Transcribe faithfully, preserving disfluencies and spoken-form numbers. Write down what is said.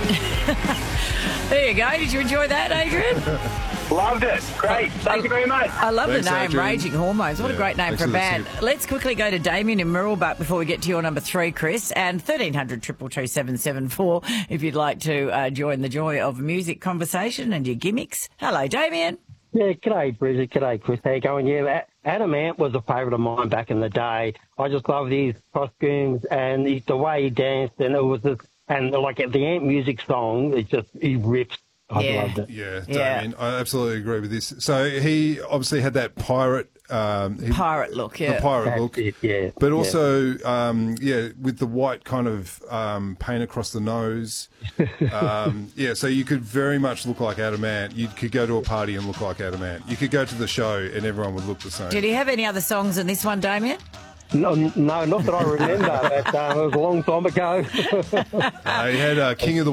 There you go. Did you enjoy that, Adrian? Loved it. Great. Thank you very much. I love Thanks, the name, Adrian. Raging Hormones. What Yeah, a great name thanks for a for the band. tip. Let's quickly go to Damien in Mirralbuck before we get to your number three, Chris, and thirteen hundred, two two two, seven seven four if you'd like to uh, join the joy of music conversation and your gimmicks. Hello, Damien. Yeah, g'day, Bridget. G'day, Chris. How you going? Yeah, Adam Ant was a favourite of mine back in the day. I just loved his costumes and he, the way he danced, and it was just, and like the Ant music song, it just, he rips. I Yeah. loved it. Yeah, Yeah. Damien, I absolutely agree with this. So he obviously had that pirate... Um, he- Pirate look, yeah. The pirate That's look. it, yeah. But Yeah. also, um, yeah, with the white kind of um, paint across the nose. um, yeah, so you could very much look like Adam Ant. You could go to a party and look like Adam Ant. You could go to the show and everyone would look the same. Did he have any other songs in this one, Damien? No, no, not that I remember, but um, it was a long time ago. Uh, he had uh, King of the